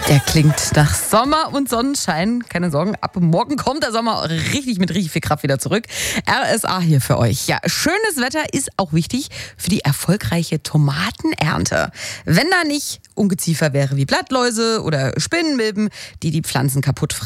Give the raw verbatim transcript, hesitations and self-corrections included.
Der klingt nach Sommer und Sonnenschein. Keine Sorgen, ab morgen kommt der Sommer richtig mit richtig viel Kraft wieder zurück. R S A hier für euch. Ja, schönes Wetter ist auch wichtig für die erfolgreiche Tomatenernte. Wenn da nicht Ungeziefer wäre wie Blattläuse oder Spinnenmilben, die die Pflanzen kaputt fressen.